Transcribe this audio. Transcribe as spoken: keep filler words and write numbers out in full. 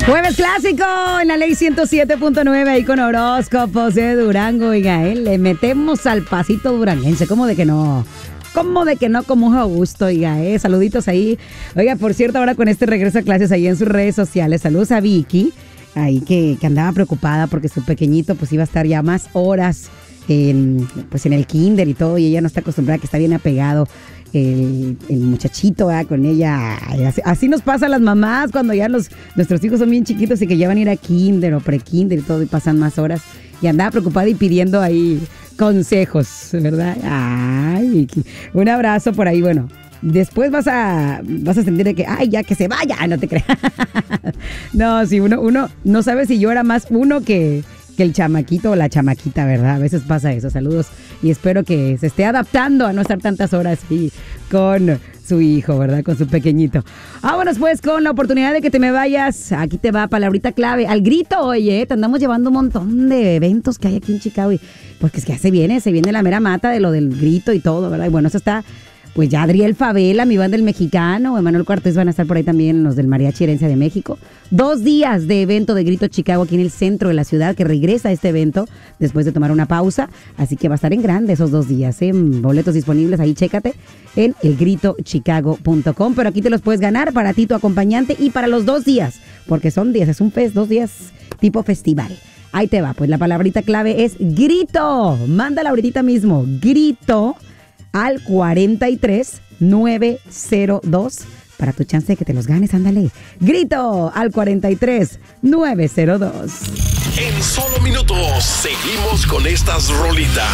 Jueves clásico en la ley ciento siete punto nueve ahí con horóscopos de Durango. Oiga, ¿eh? Le metemos al pasito duranguense. ¿Cómo de que no? ¿Cómo de que no? Con mucho gusto, oiga, ¿eh? Saluditos ahí. Oiga, por cierto, ahora con este regreso a clases ahí en sus redes sociales. Saludos a Vicky, ahí que, que andaba preocupada porque su pequeñito pues iba a estar ya más horas en, pues en el kinder y todo. Y ella no está acostumbrada, que está bien apegado el, el muchachito, ¿verdad? Con ella. Así, así nos pasa a las mamás cuando ya los, nuestros hijos son bien chiquitos y que ya van a ir a kinder o pre-kinder y todo y pasan más horas. Y andaba preocupada y pidiendo ahí consejos, ¿verdad? Ay, Vicky. Un abrazo por ahí. Bueno, después vas a vas a sentir de que, ay, ya que se vaya. No te creas. No, si uno, uno no sabe si llora más uno que, que el chamaquito o la chamaquita, ¿verdad? A veces pasa eso. Saludos y espero que se esté adaptando a no estar tantas horas ahí con su hijo, ¿verdad? Con su pequeñito. Vámonos pues con la oportunidad de que te me vayas. Aquí te va, palabrita clave. Al grito, oye, te andamos llevando un montón de eventos que hay aquí en Chicago. Y porque es que ya se viene, se viene la mera mata de lo del grito y todo, ¿verdad? Y bueno, eso está, pues ya Adriel Favela, mi banda del Mexicano, Emanuel Cortés van a estar por ahí también, los del Mariachi Herencia de México. Dos días de evento de Grito Chicago aquí en el centro de la ciudad, que regresa a este evento después de tomar una pausa. Así que va a estar en grande esos dos días, ¿eh? Boletos disponibles, ahí chécate en el grito chicago punto com. Pero aquí te los puedes ganar para ti, tu acompañante, y para los dos días, porque son días, es un fest, dos días tipo festival. Ahí te va, pues la palabrita clave es grito. Mándala ahorita mismo, grito al cuarenta y tres nueve cero dos para tu chance de que te los ganes, ándale. Grito al cuarenta y tres nueve cero dos. En solo minutos seguimos con estas rolitas.